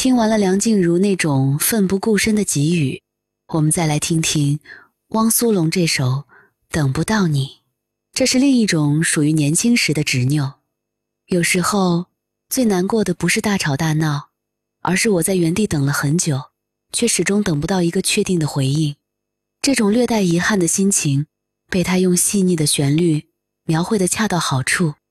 听完了梁静茹那种奋不顾身的给予，我们再来听听汪苏泷这首《等不到你》。这是另一种属于年轻时的执拗。有时候最难过的不是大吵大闹，而是我在原地等了很久，却始终等不到一个确定的回应。这种略带遗憾的心情被他用细腻的旋律描绘得恰到好处。